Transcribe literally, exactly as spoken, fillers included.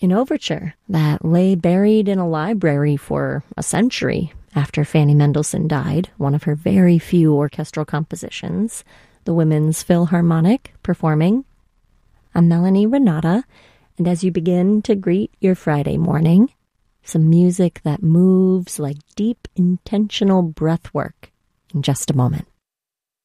An overture that lay buried in a library for a century after Fanny Mendelssohn died, one of her very few orchestral compositions, the Women's Philharmonic performing. I'm Melanie Renata, and as you begin to greet your Friday morning, some music that moves like deep, intentional breath work in just a moment.